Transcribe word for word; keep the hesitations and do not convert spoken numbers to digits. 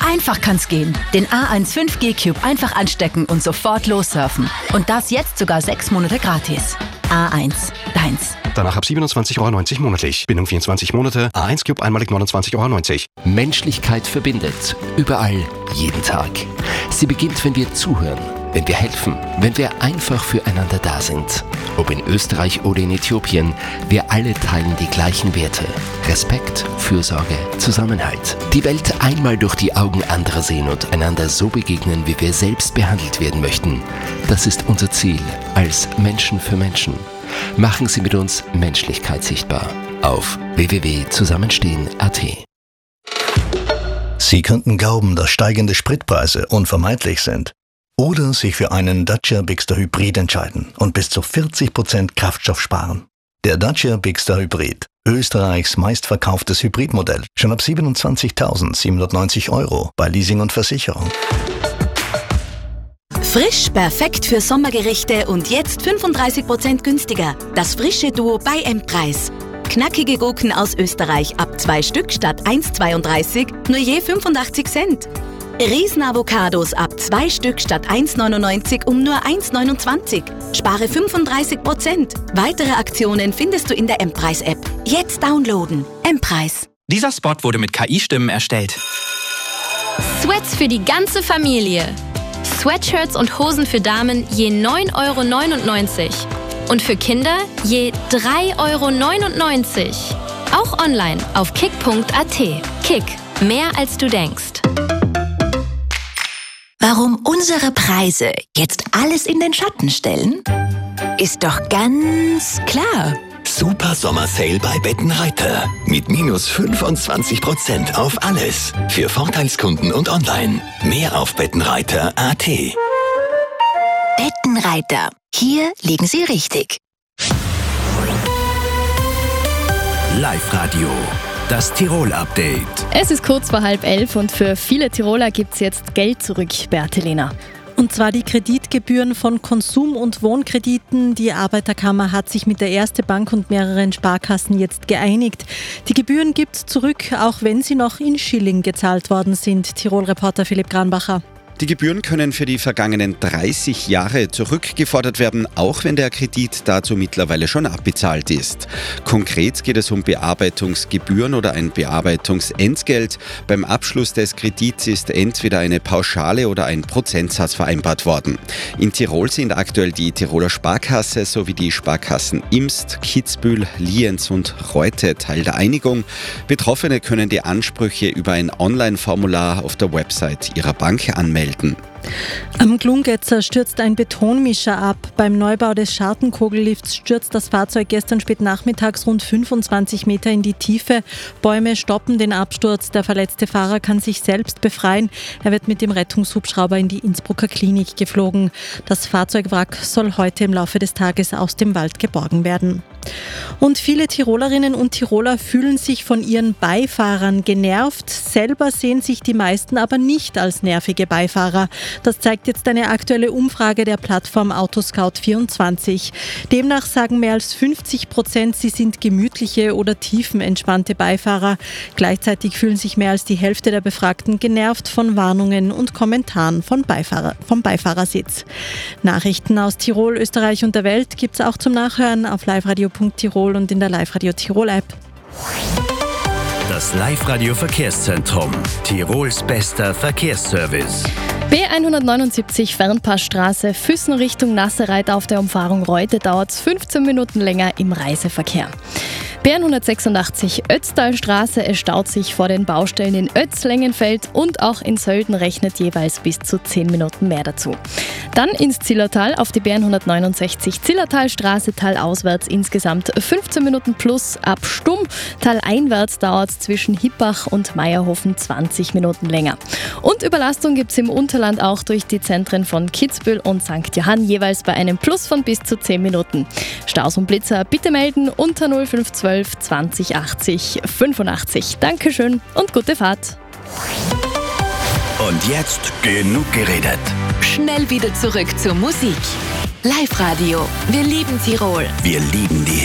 Einfach kann's gehen. Den A eins fünf G Cube einfach anstecken und sofort lossurfen. Und das jetzt sogar sechs Monate gratis. A eins, deins. Danach ab siebenundzwanzig Euro neunzig monatlich. Bindung vierundzwanzig Monate. A eins Cube einmalig neunundzwanzig Euro neunzig. Menschlichkeit verbindet. Überall, jeden Tag. Sie beginnt, wenn wir zuhören, wenn wir helfen, wenn wir einfach füreinander da sind. Ob in Österreich oder in Äthiopien, wir alle teilen die gleichen Werte. Respekt, Fürsorge, Zusammenhalt. Die Welt einmal durch die Augen anderer sehen und einander so begegnen, wie wir selbst behandelt werden möchten. Das ist unser Ziel als Menschen für Menschen. Machen Sie mit uns Menschlichkeit sichtbar auf w w w punkt zusammenstehen punkt a t. Sie könnten glauben, dass steigende Spritpreise unvermeidlich sind. Oder sich für einen Dacia Bigster Hybrid entscheiden und bis zu vierzig Prozent Kraftstoff sparen. Der Dacia Bigster Hybrid, Österreichs meistverkauftes Hybridmodell, schon ab siebenundzwanzigtausendsiebenhundertneunzig Euro bei Leasing und Versicherung. Frisch, perfekt für Sommergerichte und jetzt fünfunddreißig Prozent günstiger. Das frische Duo bei Endpreis. Knackige Gurken aus Österreich ab zwei Stück statt eins Komma zweiunddreißig, nur je fünfundachtzig Cent. Riesen-Avocados ab zwei Stück statt eins Komma neunundneunzig um nur eins Komma neunundzwanzig. Spare fünfunddreißig Prozent. Weitere Aktionen findest du in der M-Preis-App. Jetzt downloaden. M-Preis. Dieser Spot wurde mit K I-Stimmen erstellt. Sweats für die ganze Familie. Sweatshirts und Hosen für Damen je neun Euro neunundneunzig. Und für Kinder je drei Euro neunundneunzig. Auch online auf kick punkt a t. Kick. Mehr als du denkst. Warum unsere Preise jetzt alles in den Schatten stellen? Ist doch ganz klar. Super Sommersale bei Bettenreiter. Mit minus fünfundzwanzig Prozent auf alles. Für Vorteilskunden und online. Mehr auf bettenreiter punkt a t. Bettenreiter. Hier liegen Sie richtig. Live-Radio. Das Tirol-Update. Es ist kurz vor halb elf und für viele Tiroler gibt es jetzt Geld zurück, Bertelena. Und zwar die Kreditgebühren von Konsum- und Wohnkrediten. Die Arbeiterkammer hat sich mit der Erste Bank und mehreren Sparkassen jetzt geeinigt. Die Gebühren gibt es zurück, auch wenn sie noch in Schilling gezahlt worden sind. Tirol-Reporter Philipp Granbacher. Die Gebühren können für die vergangenen dreißig Jahre zurückgefordert werden, auch wenn der Kredit dazu mittlerweile schon abbezahlt ist. Konkret geht es um Bearbeitungsgebühren oder ein Bearbeitungsentgelt. Beim Abschluss des Kredits ist entweder eine Pauschale oder ein Prozentsatz vereinbart worden. In Tirol sind aktuell die Tiroler Sparkasse sowie die Sparkassen Imst, Kitzbühel, Lienz und Reute Teil der Einigung. Betroffene können die Ansprüche über ein Online-Formular auf der Website ihrer Bank anmelden. Am Glungetzer stürzt ein Betonmischer ab. Beim Neubau des Schartenkogellifts stürzt das Fahrzeug gestern spät nachmittags rund fünfundzwanzig Meter in die Tiefe. Bäume stoppen den Absturz. Der verletzte Fahrer kann sich selbst befreien. Er wird mit dem Rettungshubschrauber in die Innsbrucker Klinik geflogen. Das Fahrzeugwrack soll heute im Laufe des Tages aus dem Wald geborgen werden. Und viele Tirolerinnen und Tiroler fühlen sich von ihren Beifahrern genervt. Selber sehen sich die meisten aber nicht als nervige Beifahrer. Das zeigt jetzt eine aktuelle Umfrage der Plattform Autoscout vierundzwanzig. Demnach sagen mehr als fünfzig Prozent, sie sind gemütliche oder tiefenentspannte Beifahrer. Gleichzeitig fühlen sich mehr als die Hälfte der Befragten genervt von Warnungen und Kommentaren von Beifahrer, vom Beifahrersitz. Nachrichten aus Tirol, Österreich und der Welt gibt es auch zum Nachhören auf liveradio punkt tirol und in der Live-Radio Tirol-App. Das Live-Radio Verkehrszentrum. Tirols bester Verkehrsservice. B hundertneunundsiebzig Fernpassstraße, Füssen Richtung Nassereit auf der Umfahrung Reute dauert es fünfzehn Minuten länger im Reiseverkehr. B hundertsechsundachtzig Ötztalstraße, es staut sich vor den Baustellen in Ötz-Lengenfeld und auch in Sölden rechnet jeweils bis zu zehn Minuten mehr dazu. Dann ins Zillertal auf die B hundertneunundsechzig Zillertalstraße, talauswärts insgesamt fünfzehn Minuten plus. Ab Stumm, taleinwärts dauert es zwischen Hippach und Meierhofen zwanzig Minuten länger. Und Überlastung gibt es im Unterland auch durch die Zentren von Kitzbühel und Sankt Johann, jeweils bei einem Plus von bis zu zehn Minuten. Staus und Blitzer bitte melden unter null fünf zwölf zwanzig achtzig fünfundachtzig. Dankeschön und gute Fahrt. Und jetzt genug geredet. Schnell wieder zurück zur Musik. Live-Radio. Wir lieben Tirol. Wir lieben die